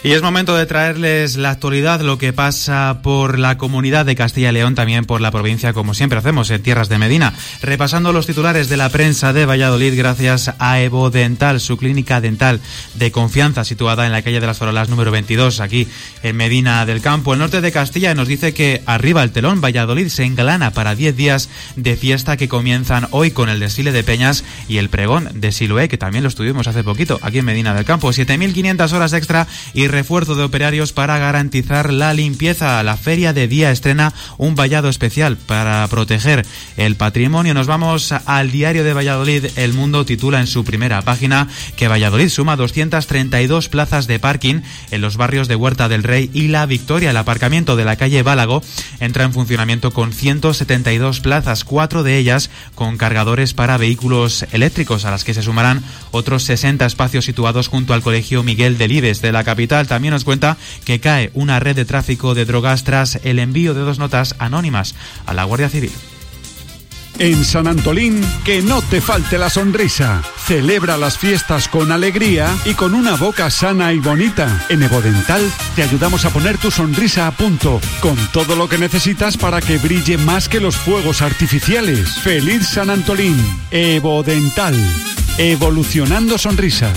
Y es momento de traerles la actualidad, lo que pasa por la comunidad de Castilla y León, también por la provincia, como siempre hacemos en Tierras de Medina, repasando los titulares de la prensa de Valladolid gracias a Evo Dental, su clínica dental de confianza situada en la calle de las Farolas número 22, aquí en Medina del Campo. El norte de Castilla nos dice que arriba el telón, Valladolid se engalana para 10 días de fiesta que comienzan hoy con el desfile de peñas y el pregón de Siloé, que también lo estuvimos hace poquito aquí en Medina del Campo. 7.500 horas extra y refuerzo de operarios para garantizar la limpieza. La feria de día estrena un vallado especial para proteger el patrimonio. Nos vamos al diario de Valladolid. El Mundo titula en su primera página que Valladolid suma 232 plazas de parking en los barrios de Huerta del Rey y La Victoria. El aparcamiento de la calle Bálago entra en funcionamiento con 172 plazas, 4 de ellas con cargadores para vehículos eléctricos, a las que se sumarán otros 60 espacios situados junto al Colegio Miguel Delibes de la capital. También nos cuenta que cae una red de tráfico de drogas tras el envío de 2 notas anónimas a la Guardia Civil. En San Antolín, que no te falte la sonrisa. Celebra las fiestas con alegría y con una boca sana y bonita. En Evo Dental te ayudamos a poner tu sonrisa a punto, con todo lo que necesitas para que brille más que los fuegos artificiales. ¡Feliz San Antolín! Evo Dental. Evolucionando sonrisas.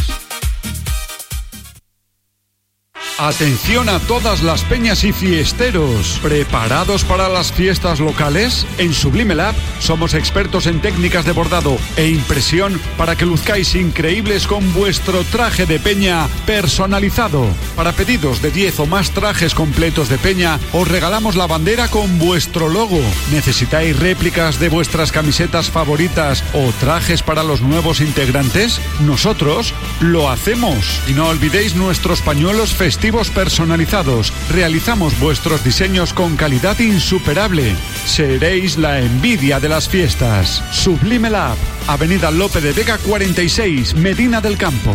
Atención a todas las peñas y fiesteros. ¿Preparados para las fiestas locales? En Sublime Lab somos expertos en técnicas de bordado e impresión para que luzcáis increíbles con vuestro traje de peña personalizado. Para pedidos de 10 o más trajes completos de peña, os regalamos la bandera con vuestro logo. ¿Necesitáis réplicas de vuestras camisetas favoritas o trajes para los nuevos integrantes? Nosotros lo hacemos. Y no olvidéis nuestros pañuelos festivos personalizados. Realizamos vuestros diseños con calidad insuperable. Seréis la envidia de las fiestas. Sublime Lab, Avenida Lope de Vega 46, Medina del Campo.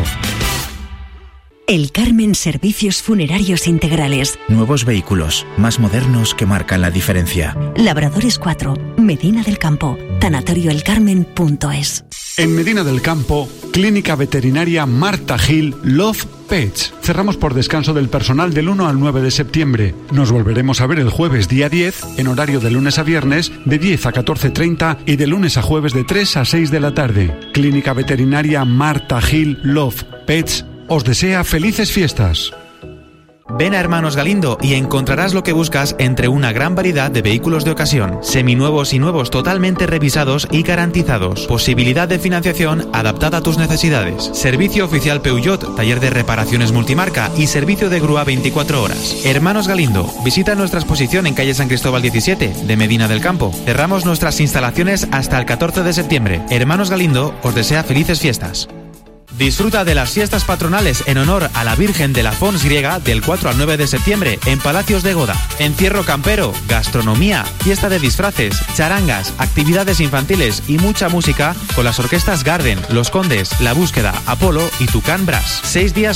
El Carmen Servicios Funerarios Integrales. Nuevos vehículos, más modernos, que marcan la diferencia. Labradores 4, Medina del Campo. Tanatorioelcarmen.es. En Medina del Campo, Clínica Veterinaria Marta Gil Love Pets. Cerramos por descanso del personal del 1 al 9 de septiembre. Nos volveremos a ver el jueves día 10, en horario de lunes a viernes, de 10 a 14:30 y de lunes a jueves de 3 a 6 de la tarde. Clínica Veterinaria Marta Gil Love Pets os desea felices fiestas. Ven a Hermanos Galindo y encontrarás lo que buscas entre una gran variedad de vehículos de ocasión, seminuevos y nuevos totalmente revisados y garantizados. Posibilidad de financiación adaptada a tus necesidades. Servicio oficial Peugeot, taller de reparaciones multimarca y servicio de grúa 24 horas. Hermanos Galindo, visita nuestra exposición en calle San Cristóbal 17 de Medina del Campo. Cerramos nuestras instalaciones hasta el 14 de septiembre. Hermanos Galindo os desea felices fiestas. Disfruta de las fiestas patronales en honor a la Virgen de la Fons Griega del 4 al 9 de septiembre en Palacios de Goda. Encierro campero, gastronomía, fiesta de disfraces, charangas, actividades infantiles y mucha música con las orquestas Garden, Los Condes, La Búsqueda, Apolo y Tucán Brass. 6 días